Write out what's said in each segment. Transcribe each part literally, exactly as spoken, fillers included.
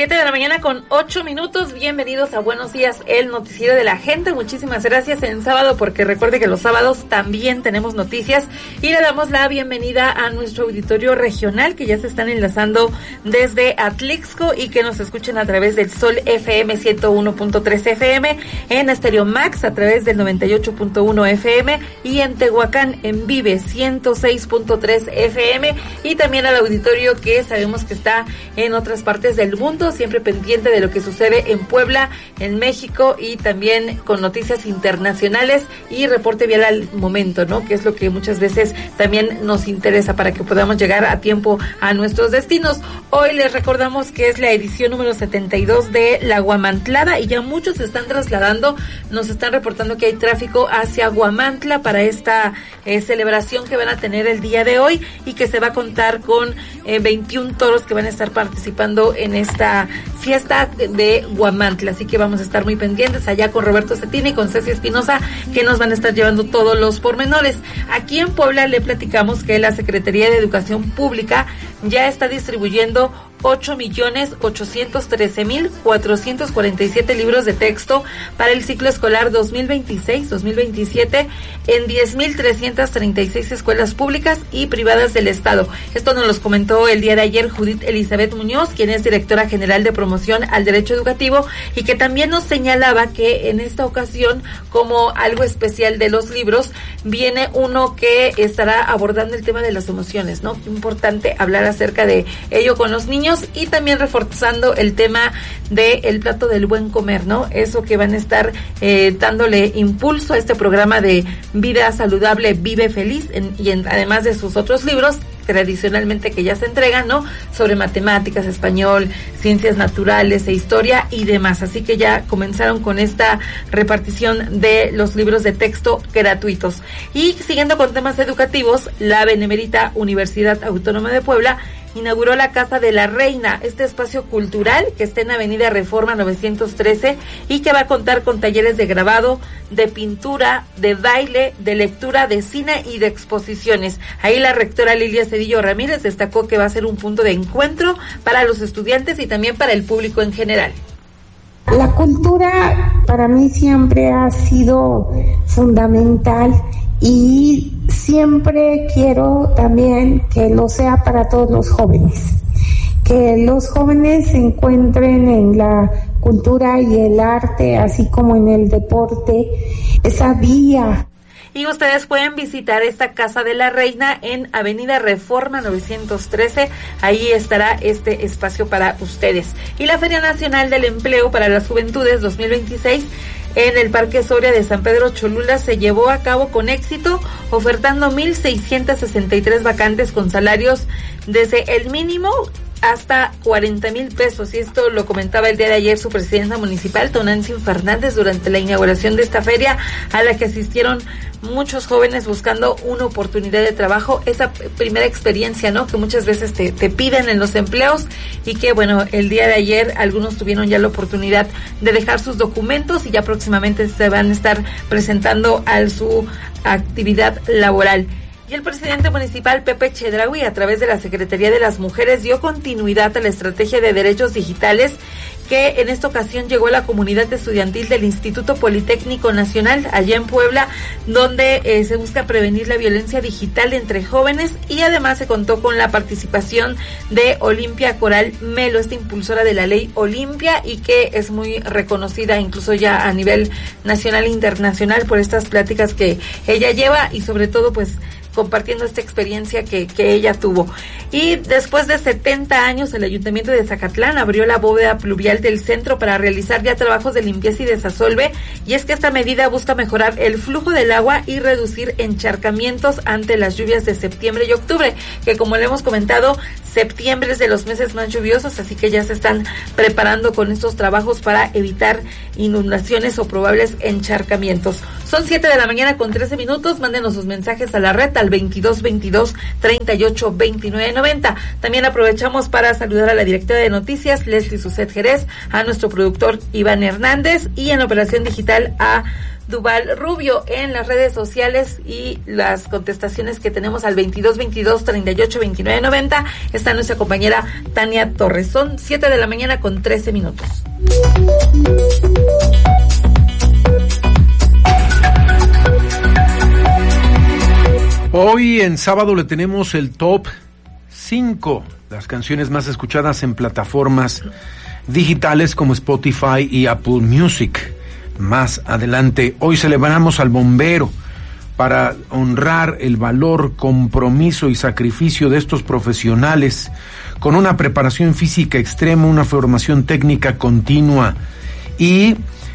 Siete de la mañana con ocho minutos. Bienvenidos a Buenos Días, el noticiero de la gente. Muchísimas gracias en sábado, porque recuerde que los sábados también tenemos noticias, y le damos la bienvenida a nuestro auditorio regional, que ya se están enlazando desde Atlixco y que nos escuchen a través del Sol F M ciento uno punto tres F M, en Estéreo Max a través del noventa y ocho punto uno F M, y en Tehuacán en Vive ciento seis punto tres F M, y también al auditorio que sabemos que está en otras partes del mundo, siempre pendiente de lo que sucede en Puebla, en México, y también con noticias internacionales y reporte vial al momento, ¿no? Que es lo que muchas veces también nos interesa para que podamos llegar a tiempo a nuestros destinos. Hoy les recordamos que es la edición número setenta y dos de la Guamantlada, y ya muchos se están trasladando, nos están reportando que hay tráfico hacia Guamantla para esta eh, celebración que van a tener el día de hoy, y que se va a contar con eh, veintiún toros que van a estar participando en esta fiesta de Guamantla, así que vamos a estar muy pendientes allá con Roberto Cetina y con Ceci Espinosa, que nos van a estar llevando todos los pormenores. Aquí en Puebla le platicamos que la Secretaría de Educación Pública ya está distribuyendo ocho millones ochocientos trece mil cuatrocientos cuarenta y siete libros de texto para el ciclo escolar dos mil veintiséis dos mil veintisiete en diez mil trescientas treinta y seis escuelas públicas y privadas del estado. Esto nos los comentó el día de ayer Judith Elizabeth Muñoz, quien es directora general de promoción al derecho educativo, y que también nos señalaba que en esta ocasión, como algo especial de los libros, viene uno que estará abordando el tema de las emociones, ¿no? Importante hablar acerca de ello con los niños, y también reforzando el tema del plato del buen comer, ¿no? Eso que van a estar eh, dándole impulso a este programa de Vida Saludable, Vive Feliz, en, y en, además de sus otros libros tradicionalmente que ya se entregan, ¿no? Sobre matemáticas, español, ciencias naturales e historia y demás. Así que ya comenzaron con esta repartición de los libros de texto gratuitos. Y siguiendo con temas educativos, la Benemérita Universidad Autónoma de Puebla inauguró la Casa de la Reina, este espacio cultural que está en Avenida Reforma novecientos trece y que va a contar con talleres de grabado, de pintura, de baile, de lectura, de cine y de exposiciones. Ahí la rectora Lilia Cedillo Ramírez destacó que va a ser un punto de encuentro para los estudiantes y también para el público en general. La cultura para mí siempre ha sido fundamental, y siempre quiero también que lo sea para todos los jóvenes, que los jóvenes se encuentren en la cultura y el arte, así como en el deporte, esa vía. Y ustedes pueden visitar esta Casa de la Reina en Avenida Reforma novecientos trece. Ahí estará este espacio para ustedes. Y la Feria Nacional del Empleo para las Juventudes dos mil veintiséis en el Parque Soria de San Pedro Cholula se llevó a cabo con éxito, ofertando mil seiscientas sesenta y tres vacantes con salarios desde el mínimo hasta cuarenta mil pesos, y esto lo comentaba el día de ayer su presidenta municipal, Tonantzin Fernández, durante la inauguración de esta feria, a la que asistieron muchos jóvenes buscando una oportunidad de trabajo, esa primera experiencia, ¿no?, que muchas veces te, te piden en los empleos, y que, bueno, el día de ayer algunos tuvieron ya la oportunidad de dejar sus documentos y ya próximamente se van a estar presentando a su actividad laboral. Y el presidente municipal, Pepe Chedraui, a través de la Secretaría de las Mujeres, dio continuidad a la estrategia de derechos digitales que en esta ocasión llegó a la comunidad estudiantil del Instituto Politécnico Nacional, allá en Puebla, donde eh, se busca prevenir la violencia digital entre jóvenes, y además se contó con la participación de Olimpia Coral Melo, esta impulsora de la ley Olimpia, y que es muy reconocida incluso ya a nivel nacional e internacional por estas pláticas que ella lleva, y sobre todo pues compartiendo esta experiencia que, que ella tuvo. Y después de setenta años, el Ayuntamiento de Zacatlán abrió la bóveda pluvial del centro para realizar ya trabajos de limpieza y desasolve, y es que esta medida busca mejorar el flujo del agua y reducir encharcamientos ante las lluvias de septiembre y octubre, que como le hemos comentado, septiembre es de los meses más lluviosos, así que ya se están preparando con estos trabajos para evitar inundaciones o probables encharcamientos. Son siete de la mañana con trece minutos, mándenos sus mensajes a la red al veintidós veintidós treinta y ocho veintinueve noventa. También aprovechamos para saludar a la directora de noticias, Leslie Suset Jerez, a nuestro productor Iván Hernández, y en operación digital a Duval Rubio en las redes sociales, y las contestaciones que tenemos al veintidós veintidós treinta y ocho veintinueve noventa está nuestra compañera Tania Torres. Son siete de la mañana con trece minutos. Hoy en sábado le tenemos el top cinco, las canciones más escuchadas en plataformas digitales como Spotify y Apple Music. Más adelante, hoy celebramos al bombero para honrar el valor, compromiso y sacrificio de estos profesionales con una preparación física extrema, una formación técnica continua y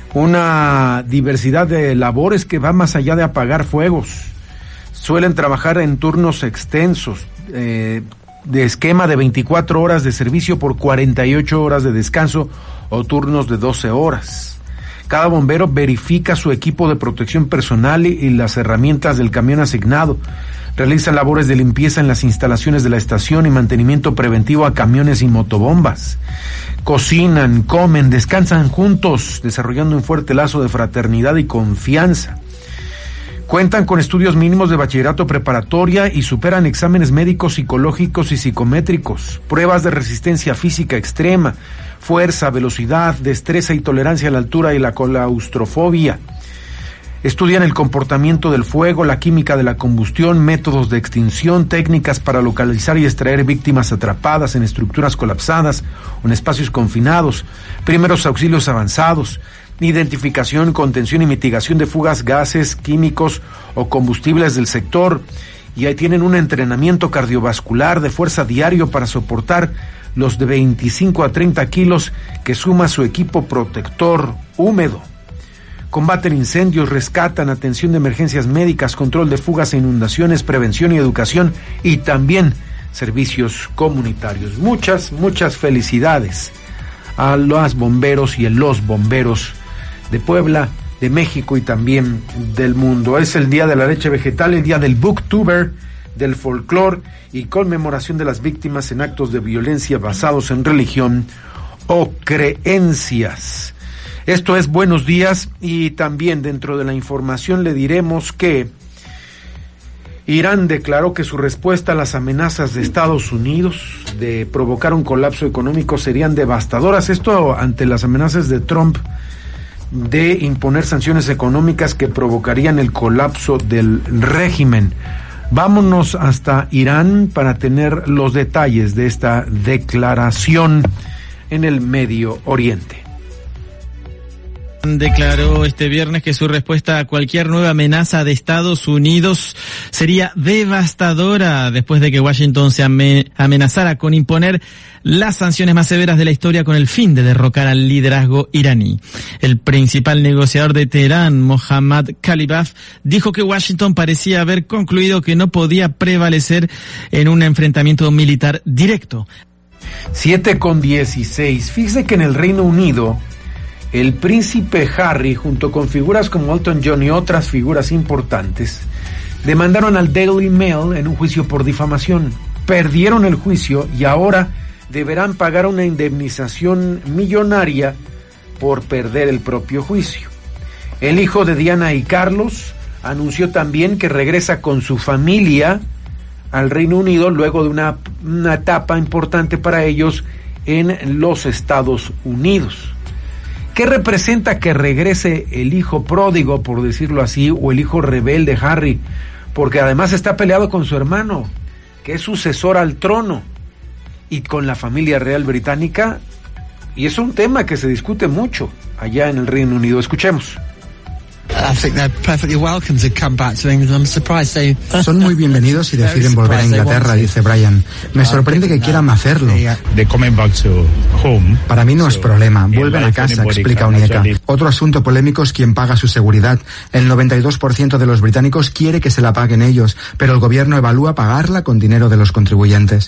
una diversidad de labores que va más allá de apagar fuegos. Suelen trabajar en turnos extensos, eh, de esquema de veinticuatro horas de servicio por cuarenta y ocho horas de descanso o turnos de doce horas. Cada bombero verifica su equipo de protección personal y, y las herramientas del camión asignado. Realiza labores de limpieza en las instalaciones de la estación y mantenimiento preventivo a camiones y motobombas. Cocinan, comen, descansan juntos, desarrollando un fuerte lazo de fraternidad y confianza. Cuentan con estudios mínimos de bachillerato preparatoria y superan exámenes médicos, psicológicos y psicométricos, pruebas de resistencia física extrema, fuerza, velocidad, destreza y tolerancia a la altura y la claustrofobia. Estudian el comportamiento del fuego, la química de la combustión, métodos de extinción, técnicas para localizar y extraer víctimas atrapadas en estructuras colapsadas o en espacios confinados, primeros auxilios avanzados, identificación, contención y mitigación de fugas, gases, químicos o combustibles del sector, y ahí tienen un entrenamiento cardiovascular de fuerza diario para soportar los de veinticinco a treinta kilos que suma su equipo protector húmedo. Combaten incendios, rescatan, atención de emergencias médicas, control de fugas e inundaciones, prevención y educación, y también servicios comunitarios. Muchas, muchas felicidades a los bomberos y a los bomberos de Puebla, de México y también del mundo. Es el día de la leche vegetal, el día del booktuber, del folclore y conmemoración de las víctimas en actos de violencia basados en religión o creencias. Esto es Buenos Días, y también dentro de la información le diremos que Irán declaró que su respuesta a las amenazas de Estados Unidos de provocar un colapso económico serían devastadoras. Esto ante las amenazas de Trump de imponer sanciones económicas que provocarían el colapso del régimen. Vámonos hasta Irán para tener los detalles de esta declaración en el Medio Oriente. Declaró este viernes que su respuesta a cualquier nueva amenaza de Estados Unidos sería devastadora después de que Washington se amenazara con imponer las sanciones más severas de la historia con el fin de derrocar al liderazgo iraní. El principal negociador de Teherán, Mohammad Khalibaf, dijo que Washington parecía haber concluido que no podía prevalecer en un enfrentamiento militar directo. siete con dieciséis. Fíjese que en el Reino Unido el príncipe Harry, junto con figuras como Elton John y otras figuras importantes, demandaron al Daily Mail en un juicio por difamación. Perdieron el juicio y ahora deberán pagar una indemnización millonaria por perder el propio juicio. El hijo de Diana y Carlos anunció también que regresa con su familia al Reino Unido luego de una, una etapa importante para ellos en los Estados Unidos. ¿Qué representa que regrese el hijo pródigo, por decirlo así, o el hijo rebelde Harry? Porque además está peleado con su hermano, que es sucesor al trono, y con la familia real británica, y es un tema que se discute mucho allá en el Reino Unido. Escuchemos. Son muy bienvenidos si deciden volver a Inglaterra, dice Brian. Me sorprende que quieran hacerlo. Para mí no es problema. Vuelven a casa, explica Onyeka. Otro asunto polémico es quién paga su seguridad. El noventa y dos por ciento de los británicos quiere que se la paguen ellos, pero el gobierno evalúa pagarla con dinero de los contribuyentes.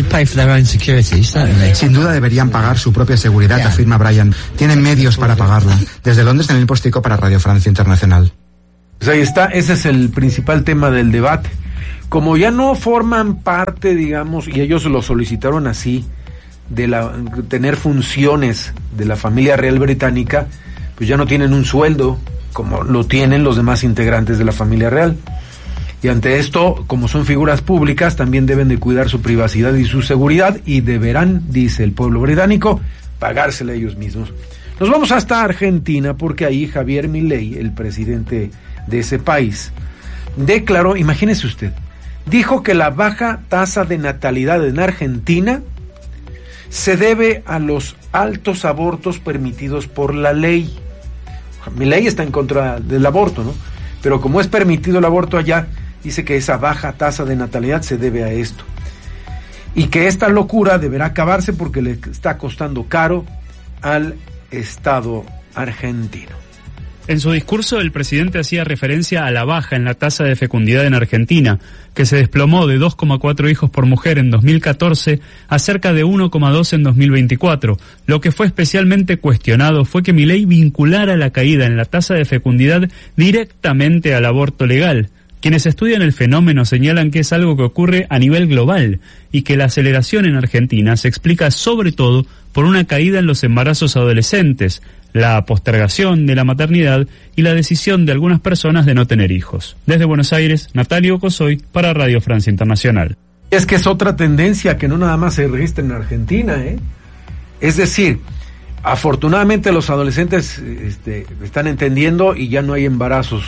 Sin duda deberían pagar su propia seguridad, afirma Brian. Tienen medios para pagarla. Desde Londres, Daniel Postigo para Radio Francia Internacional. Pues ahí está, ese es el principal tema del debate. Como ya no forman parte, digamos, y ellos lo solicitaron así, de la tener funciones de la familia real británica, pues ya no tienen un sueldo como lo tienen los demás integrantes de la familia real. Y ante esto, como son figuras públicas, también deben de cuidar su privacidad y su seguridad y deberán, dice el pueblo británico, pagársela ellos mismos. Nos vamos hasta Argentina porque ahí Javier Milei, el presidente de ese país, declaró, imagínese usted, dijo que la baja tasa de natalidad en Argentina se debe a los altos abortos permitidos por la ley. Milei está en contra del aborto, ¿no? Pero como es permitido el aborto allá, dice que esa baja tasa de natalidad se debe a esto. Y que esta locura deberá acabarse porque le está costando caro al Estado argentino. En su discurso, el presidente hacía referencia a la baja en la tasa de fecundidad en Argentina, que se desplomó de dos coma cuatro hijos por mujer en dos mil catorce a cerca de uno coma dos en dos mil veinticuatro. Lo que fue especialmente cuestionado fue que Milei vinculara la caída en la tasa de fecundidad directamente al aborto legal. Quienes estudian el fenómeno señalan que es algo que ocurre a nivel global y que la aceleración en Argentina se explica sobre todo por una caída en los embarazos adolescentes, la postergación de la maternidad y la decisión de algunas personas de no tener hijos. Desde Buenos Aires, Natalio Cosoy para Radio Francia Internacional. Es que es otra tendencia que no nada más se registra en Argentina, ¿eh? Es decir, afortunadamente los adolescentes este, están entendiendo y ya no hay embarazos.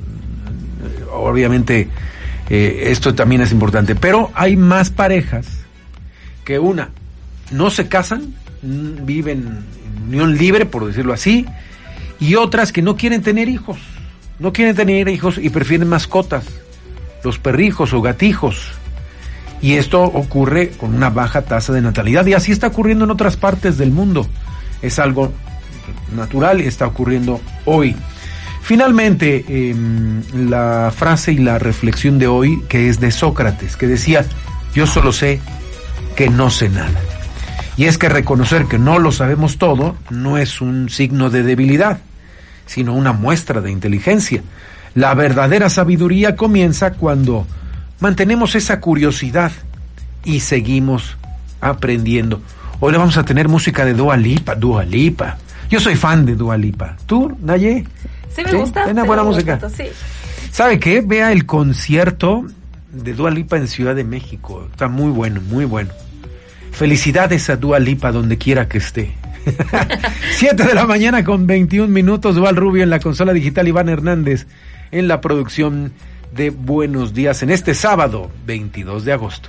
Obviamente eh, esto también es importante, pero hay más parejas que una, no se casan, viven en unión libre, por decirlo así, y otras que no quieren tener hijos, no quieren tener hijos y prefieren mascotas, los perrijos o gatijos, y esto ocurre con una baja tasa de natalidad, y así está ocurriendo en otras partes del mundo, es algo natural y está ocurriendo hoy. Finalmente, eh, la frase y la reflexión de hoy, que es de Sócrates, que decía, yo solo sé que no sé nada. Y es que reconocer que no lo sabemos todo no es un signo de debilidad, sino una muestra de inteligencia. La verdadera sabiduría comienza cuando mantenemos esa curiosidad y seguimos aprendiendo. Hoy le vamos a tener música de Dua Lipa, Dua Lipa. Yo soy fan de Dua Lipa. ¿Tú, Naye? Sí, me ¿Sí? gusta. Es una buena música. Gusta, sí. ¿Sabe qué? Vea el concierto de Dua Lipa en Ciudad de México. Está muy bueno, muy bueno. Felicidades a Dua Lipa donde quiera que esté. Siete de la mañana con veintiún minutos. Val Rubio en la consola digital, Iván Hernández en la producción de Buenos Días en este sábado veintidós de agosto.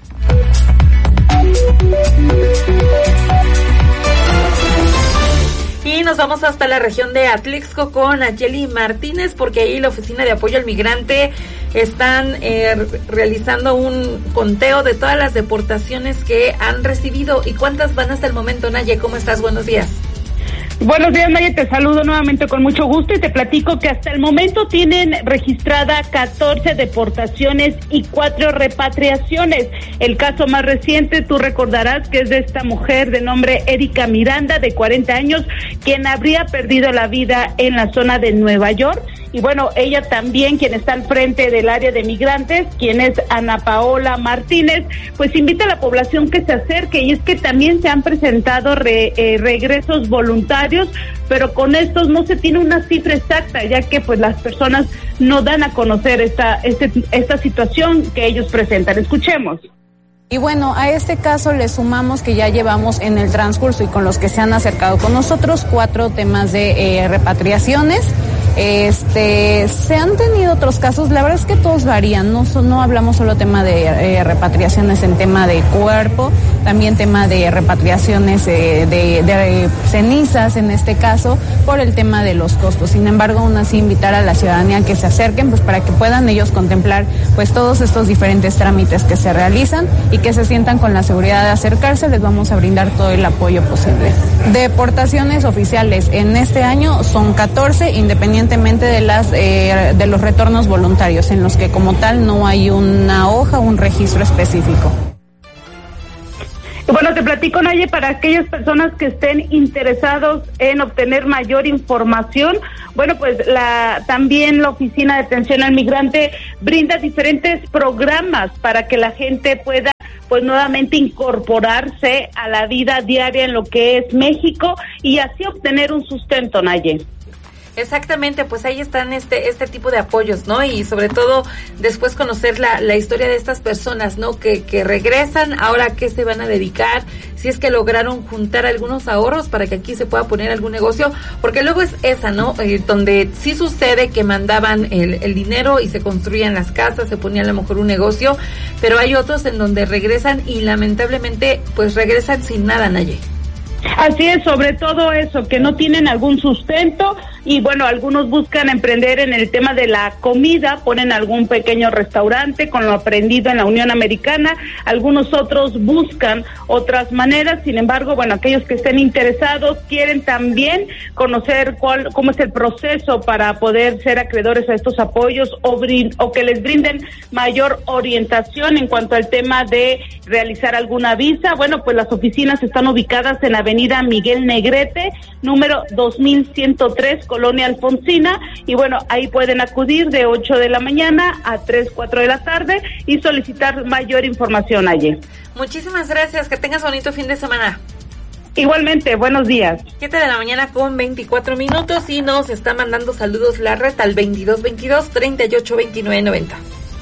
Y nos vamos hasta la región de Atlixco con Ayeli Martínez, porque ahí la Oficina de Apoyo al Migrante están eh, realizando un conteo de todas las deportaciones que han recibido. ¿Y cuántas van hasta el momento, Naye? ¿Cómo estás? Buenos días. Buenos días, Naye, te saludo nuevamente con mucho gusto y te platico que hasta el momento tienen registrada catorce deportaciones y cuatro repatriaciones. El caso más reciente, tú recordarás que es de esta mujer de nombre Erika Miranda, de cuarenta años, quien habría perdido la vida en la zona de Nueva York. Y bueno, ella también, quien está al frente del área de migrantes, quien es Ana Paola Martínez, pues invita a la población que se acerque, y es que también se han presentado re, eh, regresos voluntarios, pero con estos no se tiene una cifra exacta, ya que pues las personas no dan a conocer esta, este, esta situación que ellos presentan. Escuchemos. Y bueno, a este caso le sumamos que ya llevamos en el transcurso y con los que se han acercado con nosotros cuatro temas de eh, repatriaciones. Este, se han tenido otros casos, la verdad es que todos varían, no, no hablamos solo tema de eh, repatriaciones en tema de cuerpo, también tema de repatriaciones eh, de, de cenizas en este caso, por el tema de los costos. Sin embargo, aún así invitar a la ciudadanía a que se acerquen, pues para que puedan ellos contemplar pues todos estos diferentes trámites que se realizan y que se sientan con la seguridad de acercarse. Les vamos a brindar todo el apoyo posible. Deportaciones oficiales en este año son catorce, independientemente de las eh, de los retornos voluntarios, en los que como tal no hay una hoja, un registro específico. Bueno, te platico, Naye, para aquellas personas que estén interesados en obtener mayor información, bueno, pues la también la Oficina de Atención al Migrante brinda diferentes programas para que la gente pueda pues nuevamente incorporarse a la vida diaria en lo que es México y así obtener un sustento, Naye. Exactamente, pues ahí están este este tipo de apoyos, ¿no? Y sobre todo después conocer la, la historia de estas personas, ¿no? Que, que regresan, ahora qué se van a dedicar, si es que lograron juntar algunos ahorros para que aquí se pueda poner algún negocio, porque luego es esa, ¿no? Eh, donde sí sucede que mandaban el, el dinero y se construían las casas, se ponía a lo mejor un negocio, pero hay otros en donde regresan y lamentablemente pues regresan sin nada, Naye. Así es, sobre todo eso, que no tienen algún sustento y bueno, algunos buscan emprender en el tema de la comida, ponen algún pequeño restaurante con lo aprendido en la Unión Americana, algunos otros buscan otras maneras, sin embargo, bueno, aquellos que estén interesados quieren también conocer cuál, cómo es el proceso para poder ser acreedores a estos apoyos o, brin- o que les brinden mayor orientación en cuanto al tema de realizar alguna visa. Bueno, pues las oficinas están ubicadas en Avenida Miguel Negrete, número dos mil ciento tres, Colonia Alfonsina, y bueno, ahí pueden acudir de ocho de la mañana a tres, cuatro de la tarde y solicitar mayor información allí. Muchísimas gracias, que tengas bonito fin de semana. Igualmente, buenos días. siete de la mañana con veinticuatro minutos y nos está mandando saludos la red al veintidós veintidós, treinta y ocho veintinueve noventa.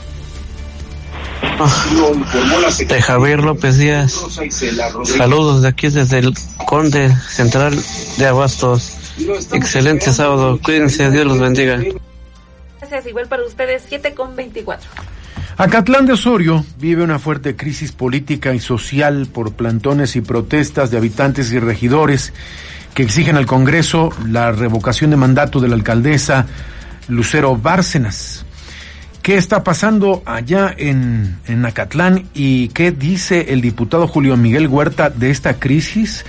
De Javier López Díaz, saludos de aquí desde el Conde Central de Abastos. Excelente sábado, cuídense, Dios los bendiga. Gracias, igual para ustedes, siete con veinticuatro. Acatlán de Osorio vive una fuerte crisis política y social por plantones y protestas de habitantes y regidores que exigen al Congreso la revocación de mandato de la alcaldesa Lucero Bárcenas. ¿Qué está pasando allá en, en Acatlán y qué dice el diputado Julio Miguel Huerta de esta crisis?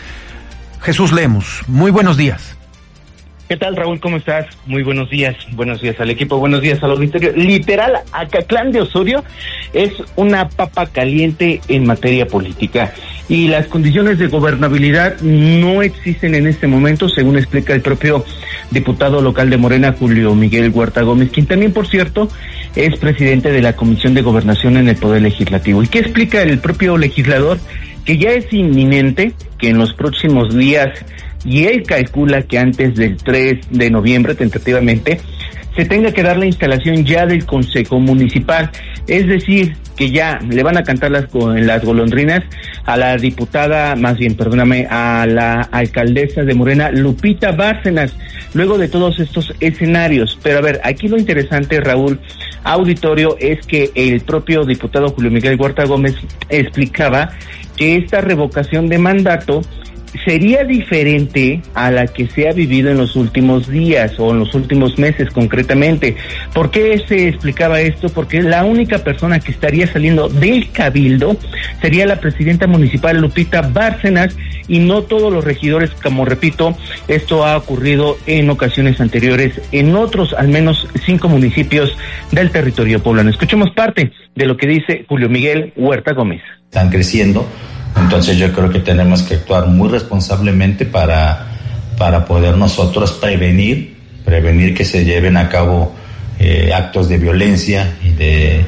Jesús Lemos, muy buenos días. ¿Qué tal, Raúl? ¿Cómo estás? Muy buenos días. Buenos días al equipo, buenos días al auditorio. Literal, Acatlán de Osorio es una papa caliente en materia política y las condiciones de gobernabilidad no existen en este momento, según explica el propio diputado local de Morena, Julio Miguel Huerta Gómez, quien también, por cierto, es presidente de la Comisión de Gobernación en el Poder Legislativo. ¿Y qué explica el propio legislador? Que ya es inminente que en los próximos días, y él calcula que antes del tres de noviembre, tentativamente, se tenga que dar la instalación ya del Consejo Municipal. Es decir, que ya le van a cantar las, las golondrinas a la diputada, más bien, perdóname, a la alcaldesa de Morena, Lupita Bárcenas, luego de todos estos escenarios. Pero a ver, aquí lo interesante, Raúl, auditorio, es que el propio diputado Julio Miguel Huerta Gómez explicaba que esta revocación de mandato sería diferente a la que se ha vivido en los últimos días o en los últimos meses concretamente. ¿Por qué se explicaba esto? Porque la única persona que estaría saliendo del cabildo sería la presidenta municipal Lupita Bárcenas y no todos los regidores, como repito, esto ha ocurrido en ocasiones anteriores en otros al menos cinco municipios del territorio poblano. Escuchemos parte de lo que dice Julio Miguel Huerta Gómez. Están creciendo. Entonces yo creo que tenemos que actuar muy responsablemente para, para poder nosotros prevenir, prevenir que se lleven a cabo eh, actos de violencia y de,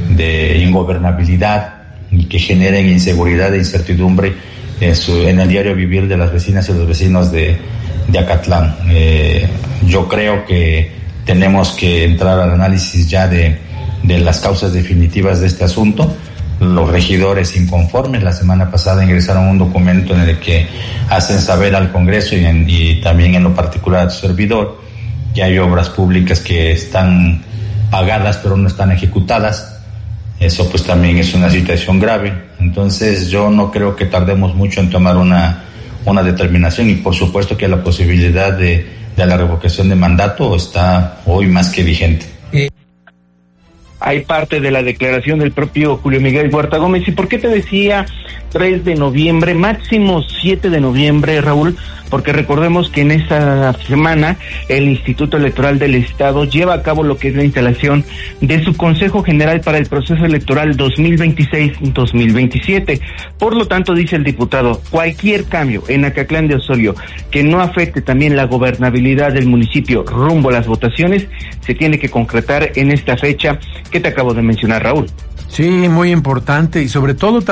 de ingobernabilidad y que generen inseguridad e incertidumbre en, su, en el diario vivir de las vecinas y los vecinos de, de Acatlán. Eh, yo creo que tenemos que entrar al análisis ya de, de las causas definitivas de este asunto. Los regidores inconformes la semana pasada ingresaron un documento en el que hacen saber al Congreso y, en, y también en lo particular a su servidor que hay obras públicas que están pagadas pero no están ejecutadas. Eso pues también es una situación grave. Entonces yo no creo que tardemos mucho en tomar una, una determinación y por supuesto que la posibilidad de, de la revocación de mandato está hoy más que vigente. Hay parte de la declaración del propio Julio Miguel Huerta Gómez. ¿Y por qué te decía tres de noviembre, máximo siete de noviembre, Raúl? Porque recordemos que en esta semana el Instituto Electoral del Estado lleva a cabo lo que es la instalación de su Consejo General para el proceso electoral dos mil veintiséis dos mil veintisiete. Por lo tanto, dice el diputado, cualquier cambio en Acatlán de Osorio que no afecte también la gobernabilidad del municipio rumbo a las votaciones se tiene que concretar en esta fecha que te acabo de mencionar, Raúl. Sí, muy importante y sobre todo